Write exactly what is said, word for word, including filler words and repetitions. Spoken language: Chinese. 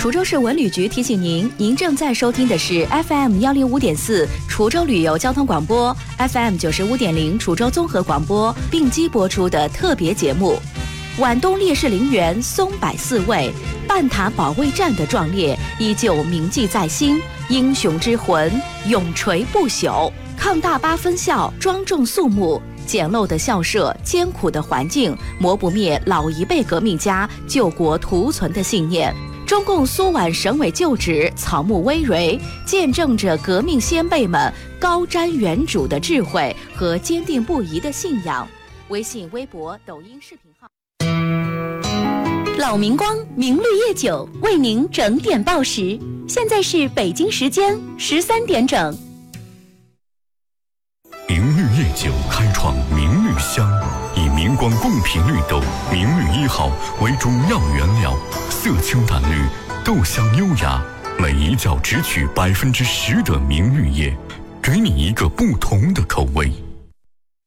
滁州市文旅局提醒您，您正在收听的是 F M 幺零五点四滁州旅游交通广播 ，F M 九十五点零滁州综合广播并机播出的特别节目。皖东烈士陵园松柏四位，半塔保卫战的壮烈依旧铭记在心，英雄之魂永垂不朽。抗大八分校庄重肃穆，简陋的校舍，艰苦的环境，磨不灭老一辈革命家救国图存的信念。中共苏皖省委旧址草木葳蕤，见证着革命先辈们高瞻远瞩的智慧和坚定不移的信仰。微信、微博、抖音视频号。老明光明绿夜酒为您整点报时，现在是北京时间十三点整。 明绿夜酒开创明绿香，以明光贡品绿豆明绿一号为主要原料，色清淡绿，豆香优雅，每一窖只取百分之十的明绿叶，给你一个不同的口味。